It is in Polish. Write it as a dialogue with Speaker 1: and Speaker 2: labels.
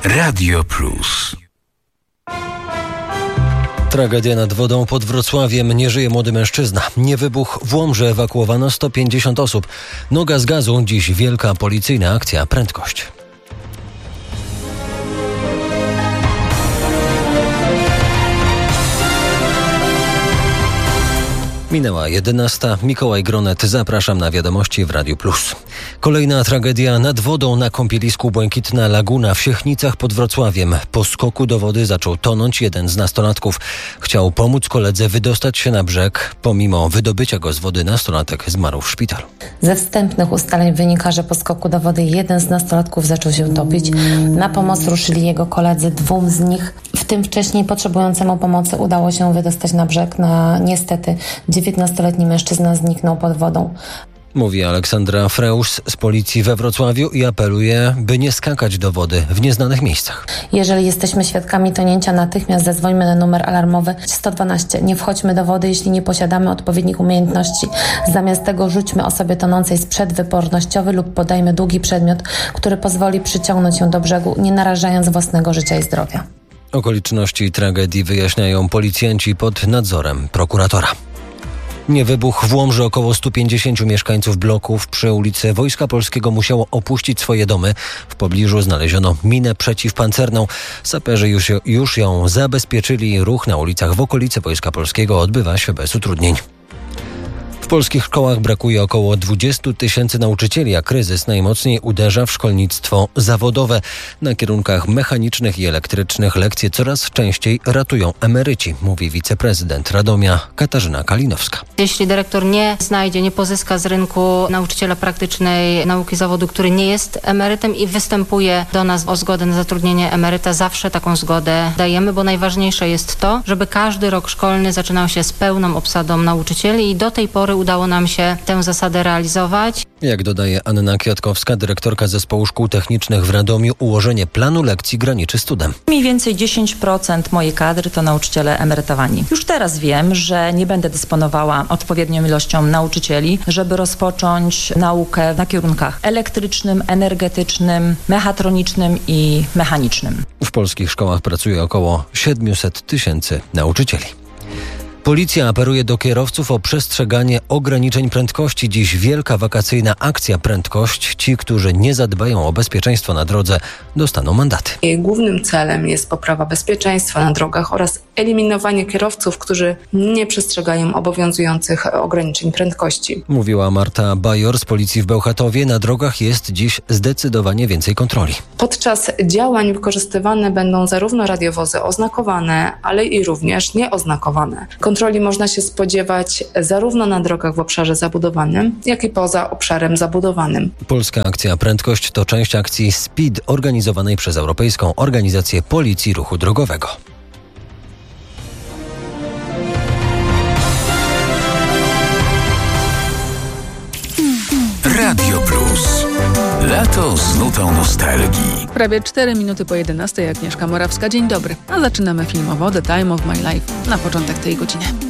Speaker 1: Radio Plus.
Speaker 2: Tragedia nad wodą pod Wrocławiem. Nie żyje młody mężczyzna. Nie wybuch w Łomży, ewakuowano 150 osób. Noga z gazu. Dziś wielka policyjna akcja Prędkość. Minęła 11. Mikołaj Gronet. Zapraszam na wiadomości w Radiu Plus. Kolejna tragedia nad wodą na kąpielisku Błękitna Laguna w Siechnicach pod Wrocławiem. Po skoku do wody zaczął tonąć jeden z nastolatków. Chciał pomóc koledze wydostać się na brzeg. Pomimo wydobycia go z wody nastolatek zmarł w szpitalu.
Speaker 3: Ze wstępnych ustaleń wynika, że po skoku do wody jeden z nastolatków zaczął się topić. Na pomoc ruszyli jego koledzy. Dwóm z nich, w tym wcześniej potrzebującemu pomocy, udało się wydostać na brzeg. Niestety 19-letni mężczyzna zniknął pod wodą.
Speaker 2: Mówi Aleksandra Freusz z policji we Wrocławiu i apeluje, by nie skakać do wody w nieznanych miejscach.
Speaker 3: Jeżeli jesteśmy świadkami tonięcia, natychmiast zadzwońmy na numer alarmowy 112. Nie wchodźmy do wody, jeśli nie posiadamy odpowiednich umiejętności. Zamiast tego rzućmy osobie tonącej sprzęt wypornościowy lub podajmy długi przedmiot, który pozwoli przyciągnąć ją do brzegu, nie narażając własnego życia i zdrowia.
Speaker 2: Okoliczności tragedii wyjaśniają policjanci pod nadzorem prokuratora. Nie wybuch w Łomży. Około 150 mieszkańców bloków przy ulicy Wojska Polskiego musiało opuścić swoje domy. W pobliżu znaleziono minę przeciwpancerną. Saperzy już ją zabezpieczyli. Ruch na ulicach w okolicy Wojska Polskiego odbywa się bez utrudnień. W polskich szkołach brakuje około 20 000 nauczycieli, a kryzys najmocniej uderza w szkolnictwo zawodowe. Na kierunkach mechanicznych i elektrycznych lekcje coraz częściej ratują emeryci, mówi wiceprezydent Radomia Katarzyna Kalinowska.
Speaker 4: Jeśli dyrektor nie pozyska z rynku nauczyciela praktycznej nauki zawodu, który nie jest emerytem i występuje do nas o zgodę na zatrudnienie emeryta, zawsze taką zgodę dajemy, bo najważniejsze jest to, żeby każdy rok szkolny zaczynał się z pełną obsadą nauczycieli i do tej pory udało nam się tę zasadę realizować.
Speaker 2: Jak dodaje Anna Kwiatkowska, dyrektorka Zespołu Szkół Technicznych w Radomiu, ułożenie planu lekcji graniczy z cudem.
Speaker 5: Mniej więcej 10% mojej kadry to nauczyciele emerytowani. Już teraz wiem, że nie będę dysponowała odpowiednią ilością nauczycieli, żeby rozpocząć naukę na kierunkach elektrycznym, energetycznym, mechatronicznym i mechanicznym.
Speaker 2: W polskich szkołach pracuje około 700 000 nauczycieli. Policja apeluje do kierowców o przestrzeganie ograniczeń prędkości. Dziś wielka wakacyjna akcja Prędkość. Ci, którzy nie zadbają o bezpieczeństwo na drodze, dostaną mandaty.
Speaker 6: Jej głównym celem jest poprawa bezpieczeństwa na drogach oraz eliminowanie kierowców, którzy nie przestrzegają obowiązujących ograniczeń prędkości.
Speaker 2: Mówiła Marta Bajor z policji w Bełchatowie. Na drogach jest dziś zdecydowanie więcej kontroli.
Speaker 6: Podczas działań wykorzystywane będą zarówno radiowozy oznakowane, ale i również nieoznakowane. Kontroli można się spodziewać zarówno na drogach w obszarze zabudowanym, jak i poza obszarem zabudowanym.
Speaker 2: Polska akcja Prędkość to część akcji SPEED organizowanej przez Europejską Organizację Policji Ruchu Drogowego.
Speaker 1: Radio Plus. Lato z nutą nostalgii.
Speaker 7: Prawie 4 minuty po 11. Agnieszka Morawska. Dzień dobry. A zaczynamy filmowo The Time of My Life na początek tej godziny.